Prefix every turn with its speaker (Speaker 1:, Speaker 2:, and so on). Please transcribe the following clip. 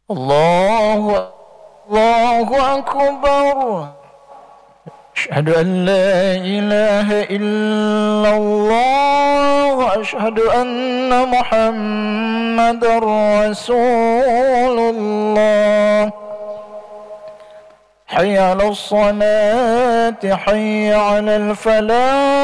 Speaker 1: الله أكبر. أشهد أن لا إله إلا الله وأشهد أن محمدًا رسول الله. حي على الصلاة، حي على الفلاح.